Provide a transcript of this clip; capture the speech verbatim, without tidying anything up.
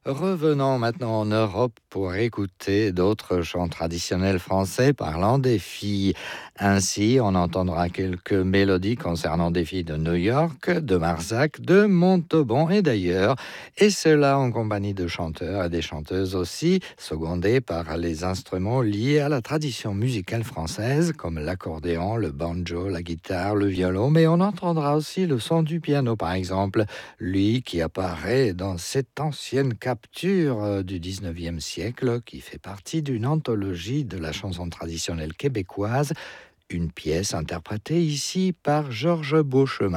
Revenons maintenant en Europe pour écouter d'autres chants traditionnels français parlant des filles. Ainsi, on entendra quelques mélodies concernant des filles de New York, de Marsac, de Montauban et d'ailleurs, et cela en compagnie de chanteurs et des chanteuses aussi, secondés par les instruments liés à la tradition musicale française, comme l'accordéon, le banjo, la guitare, le violon, mais on entendra aussi le son du piano par exemple, lui qui apparaît dans cette ancienne capture euh, du dix-neuvième siècle qui fait partie d'une anthologie de la chanson traditionnelle québécoise, une pièce interprétée ici par Georges Beauchemin.